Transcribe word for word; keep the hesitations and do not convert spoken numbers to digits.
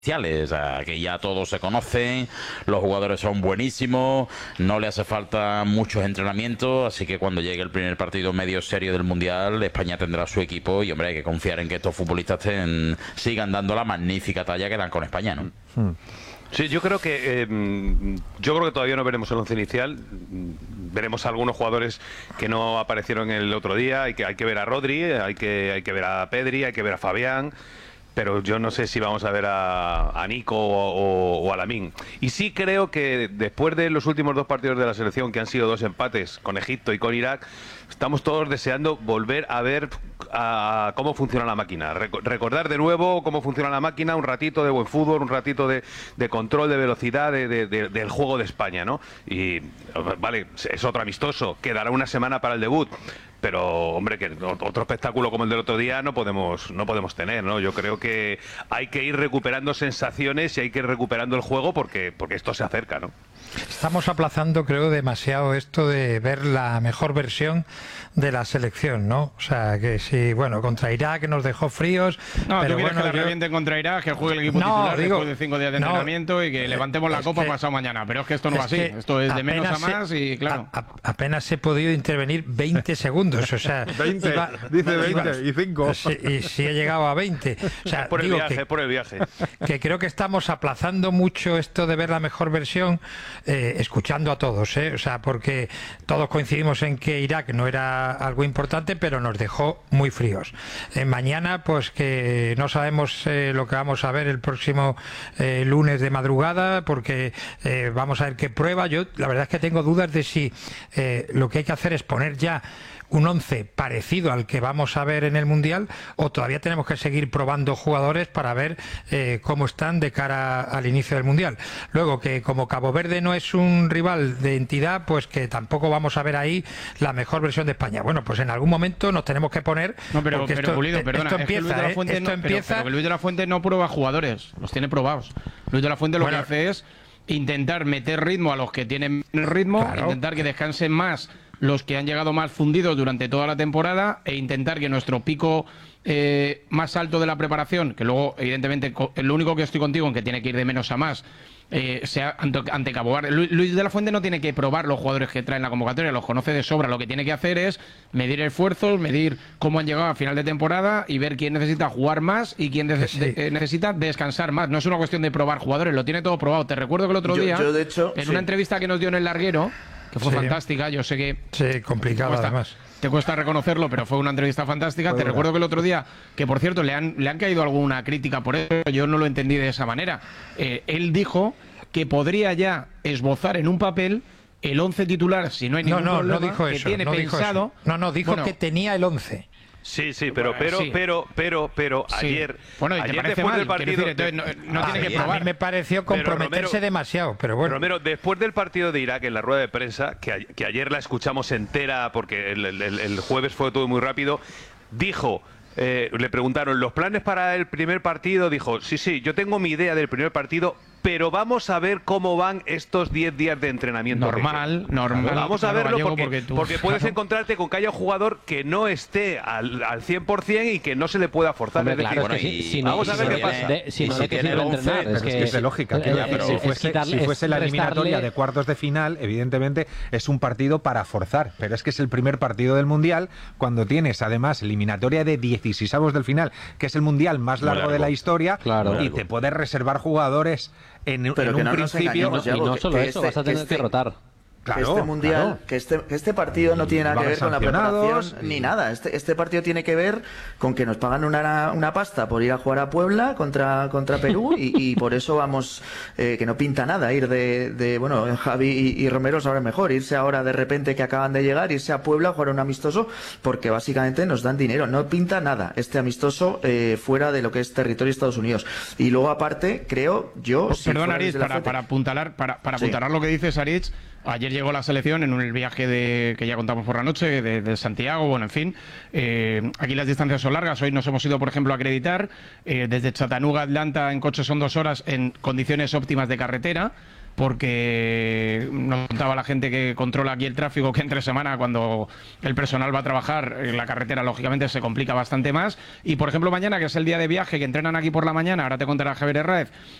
O sea, que ya todos se conocen, los jugadores son buenísimos, no le hace falta muchos entrenamientos, así que cuando llegue el primer partido medio serio del Mundial, España tendrá su equipo y, hombre, hay que confiar en que estos futbolistas ten, sigan dando la magnífica talla que dan con España, ¿no? Hmm. Sí, yo creo que eh, yo creo que todavía no veremos el once inicial. Veremos a algunos jugadores que no aparecieron el otro día. Hay que hay que ver a Rodri, hay que hay que ver a Pedri, hay que ver a Fabián. Pero yo no sé si vamos a ver a, a Nico o, o, o a Lamine. Y sí creo que después de los últimos dos partidos de la selección, que han sido dos empates con Egipto y con Irak, estamos todos deseando volver a ver a cómo funciona la máquina. Recordar de nuevo cómo funciona la máquina, un ratito de buen fútbol, un ratito de, de control, de velocidad, de, de, de, del juego de España, ¿no? Y, vale, es otro amistoso, quedará una semana para el debut. Pero, hombre, que otro espectáculo como el del otro día no podemos no podemos tener, ¿no? Yo creo que hay que ir recuperando sensaciones y hay que ir recuperando el juego porque porque esto se acerca, ¿no? Estamos aplazando, creo, demasiado esto de ver la mejor versión de la selección, ¿no? O sea, que si, bueno, contra Irak nos dejó fríos... No, pero tú quieres bueno, que la yo... revienten contra Irak, que juegue el equipo no, titular digo, después de cinco días de no, entrenamiento y que levantemos la copa que, pasado mañana. Pero es que esto no va así. Esto es de menos a más y, claro... A, a, apenas he podido intervenir veinte segundos, o sea... veinte, iba, dice veinte y cinco. Sí, y sí he llegado a veinte. O sea, por el digo viaje, que, por el viaje. Que creo que estamos aplazando mucho esto de ver la mejor versión, eh, escuchando a todos, ¿eh? O sea, porque todos coincidimos en que Irak no era algo importante, pero nos dejó muy fríos. Eh, mañana, pues que no sabemos eh, lo que vamos a ver el próximo eh, lunes de madrugada, porque eh, vamos a ver qué prueba. Yo, la verdad es que tengo dudas de si eh, lo que hay que hacer es poner ya un once parecido al que vamos a ver en el Mundial, o todavía tenemos que seguir probando jugadores para ver eh, cómo están de cara al inicio del Mundial. Luego, que como Cabo Verde no es un rival de entidad, pues que tampoco vamos a ver ahí la mejor versión de España. Bueno, pues en algún momento nos tenemos que poner... No, pero, porque pero esto, Pulido, perdona, esto es que empieza, Luis de la ¿eh? Fuente Esto no, empieza... Pero, pero Luis de la Fuente no prueba jugadores, los tiene probados. Luis de la Fuente lo bueno, que hace es intentar meter ritmo a los que tienen ritmo, claro, intentar que descansen más los que han llegado más fundidos durante toda la temporada e intentar que nuestro pico eh, más alto de la preparación, que luego evidentemente lo único que estoy contigo en que tiene que ir de menos a más, eh, sea ante, ante Cabo Verde. Luis de la Fuente no tiene que probar los jugadores que traen la convocatoria, los conoce de sobra. Lo que tiene que hacer es medir esfuerzos, medir cómo han llegado a final de temporada y ver quién necesita jugar más y quién de, sí. de, eh, necesita descansar más. No es una cuestión de probar jugadores, lo tiene todo probado. Te recuerdo que el otro yo, día, yo de hecho, en sí. una entrevista que nos dio en El Larguero, que fue sí. fantástica, yo sé que... Sí, complicado cuesta, además. Te cuesta reconocerlo, pero fue una entrevista fantástica. Te recuerdo que el otro día, que por cierto, le han, le han caído alguna crítica por eso, yo no lo entendí de esa manera. Eh, él dijo que podría ya esbozar en un papel el once titular, si no hay ningún no, no, problema, no dijo que eso, tiene no dijo pensado... Eso. No, no, dijo bueno, que tenía el once. Sí, sí, pero, bueno, pero, sí. pero, pero, pero, sí. ayer, bueno, ¿y te ayer parece después mal? del partido, Decir, entonces, no, no ah, tiene que a probar. mí me pareció comprometerse pero, Romero, demasiado, pero bueno. Romero, después del partido de Irak en la rueda de prensa, que, que ayer la escuchamos entera porque el, el, el jueves fue todo muy rápido, dijo... Eh, le preguntaron los planes para el primer partido, dijo, sí, sí, yo tengo mi idea del primer partido, pero vamos a ver cómo van estos diez días de entrenamiento. Normal, normal. Vamos a verlo porque, porque, tú, porque puedes claro. encontrarte con que haya un jugador que no esté al, al cien por cien y que no se le pueda forzar. Hombre, es decir, claro, es que bueno, si, y, si vamos no, a ver si qué pasa. De, si y no si hay que tiene el entrenar, pero es que, es que es lógica. Que eh, ya, pero si fuese, quitarle, si fuese la eliminatoria restarle... de cuartos de final, evidentemente es un partido para forzar. Pero es que es el primer partido del Mundial, cuando tienes además eliminatoria de dieciseisavos del final, que es el Mundial más largo, largo. de la historia, claro, y te puedes reservar jugadores en, pero en que un no principio. Ya, y no solo eso, este, vas a tener que, este, que rotar. Claro, que este mundial, claro. que, este, que este partido no tiene nada que ver con la preparación y... ni nada. Este, este partido tiene que ver con que nos pagan una, una pasta por ir a jugar a Puebla contra, contra Perú y, y por eso vamos, eh, que no pinta nada ir de, de bueno, Javi y, y Romero saben mejor, irse ahora de repente que acaban de llegar, irse a Puebla a jugar un amistoso porque básicamente nos dan dinero. No pinta nada este amistoso eh, fuera de lo que es territorio de Estados Unidos. Y luego aparte, creo yo... Oh, si perdón, Aritz, para, fuente... para apuntalar, para, para sí. apuntalar lo que dices, Aritz. Ayer llegó la selección en un viaje de, que ya contamos por la noche, de, de Santiago, bueno, en fin. Eh, aquí las distancias son largas. Hoy nos hemos ido, por ejemplo, a acreditar. Eh, desde Chattanooga a Atlanta en coche son dos horas en condiciones óptimas de carretera. porque nos contaba la gente que controla aquí el tráfico que entre semana, cuando el personal va a trabajar en la carretera, lógicamente se complica bastante más. Y por ejemplo mañana, que es el día de viaje, que entrenan aquí por la mañana, ahora te contará Javier Herráez,